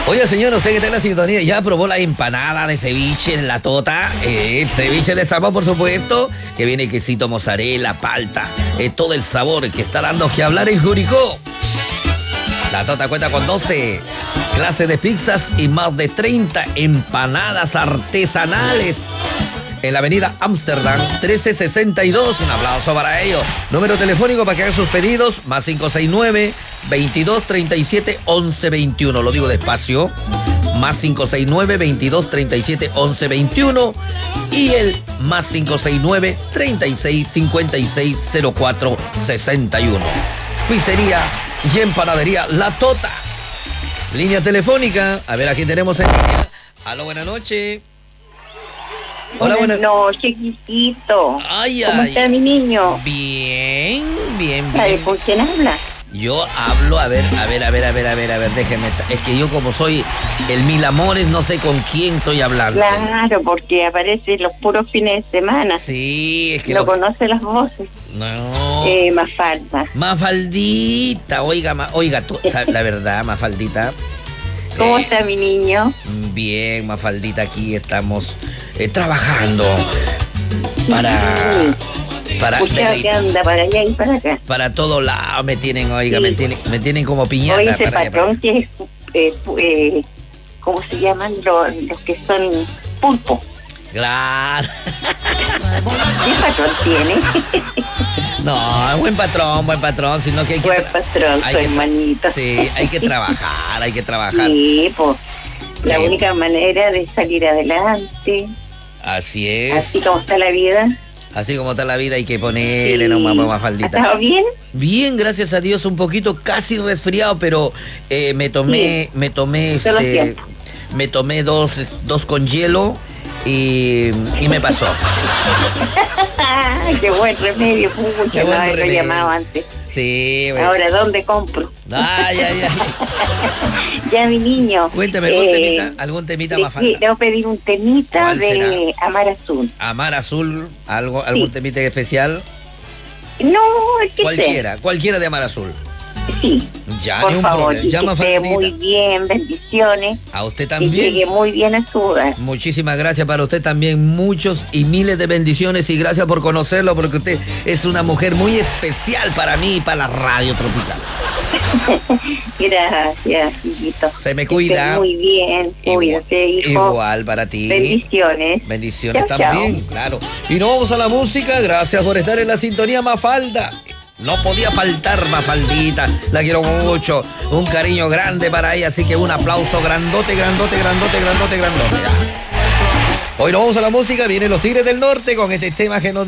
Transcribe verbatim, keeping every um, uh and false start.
Oye, señor, usted que está en la sintonía, ¿ya probó la empanada de ceviche en la tota? Eh, ceviche de sabor, por supuesto, que viene quesito, mozzarella, palta, eh, todo el sabor que está dando que hablar en Curicó. La tota cuenta con doce clases de pizzas y más de treinta empanadas artesanales. En la avenida Ámsterdam, trece sesenta y dos. Un aplauso para ellos. Número telefónico para que hagan sus pedidos, más cinco seis nueve, veintidós treinta y siete, once veintiuno. Lo digo despacio. Más cinco seis nueve, veintidós treinta y siete, once veintiuno. Y el más cinco seis nueve, treinta y seis, cincuenta y seis, cero cuatro sesenta y uno. Pizzería y empanadería La Tota. Línea telefónica. A ver, aquí tenemos en línea. Aló, buenas noches. Hola, buenas noches, chiquito. Ay, ¿Cómo ay. está mi niño? Bien, bien, bien. ¿Sabe con quién habla? Yo hablo, a ver, a ver, a ver, a ver, a ver, a ver, déjeme. Es que yo como soy el mil amores, no sé con quién estoy hablando. Claro, porque aparece los puros fines de semana. Sí, es que... No lo... conoce las voces. No. Eh, Mafalda. Mafaldita, oiga, ma... oiga, tú, la verdad, Mafaldita. ¿Cómo eh, está mi niño? Bien, Mafaldita, aquí estamos eh, trabajando para... Para, Usted que anda para allá y para acá. Para todos lados me tienen, oiga, sí. me tienen, me tienen como piñata. Oye, ese para patrón allá, para... que es, eh, eh, ¿cómo se llaman los, los que son pulpo? Claro. ¿Qué patrón tiene? No, buen patrón, buen patrón, sino que hay que... Buen patrón, hay su que hermanito. Sí, hay que trabajar, hay que trabajar. Sí, pues, la sí. única manera de salir adelante. Así es. Así como está la vida. Así como está la vida, hay que ponerle sí. nomás Mafaldita. ¿Has estado bien? Bien, gracias a Dios, un poquito casi resfriado, pero eh, me tomé, sí. me tomé este, me tomé dos, dos con hielo y, y me pasó. Qué buen remedio, pucha, Qué buen no remedio. Lo llamaba antes. Sí, bueno. Ahora, ¿dónde compro? Ay, ay, ay. Ya, mi niño. Cuéntame, ¿algún eh, temita? ¿Algún temita más fácil? Quiero pedir un temita de será? Amar Azul. Amar Azul, algo, algún sí. temita especial. No, el que cualquiera, sea. cualquiera de Amar Azul. Sí. Ya, por ni un favor, problema. Ya, que esté muy bien, bendiciones. A usted también. Que llegue muy bien a su hogar. Muchísimas gracias para usted también, muchos y miles de bendiciones y gracias por conocerlo porque usted es una mujer muy especial para mí y para la Radio Tropical. Gracias, hijito. Se me cuida. Muy bien, cuídate, hijo. Igual para ti. Bendiciones. Bendiciones chao, también, chao. claro. Y nos vamos a la música, gracias por estar en la sintonía Mafalda. No podía faltar Mafaldita, la quiero mucho, un cariño grande para ella, así que un aplauso grandote, grandote, grandote, grandote, grandote. Hoy nos vamos a la música, vienen los Tigres del Norte con este tema que nos